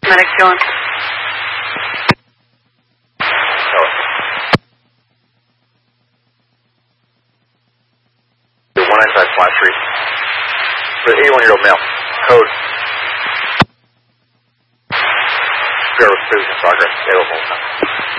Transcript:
Medic going. The 195 Flat Street. For the 81-year-old male. Code. Zero, in progress. 805.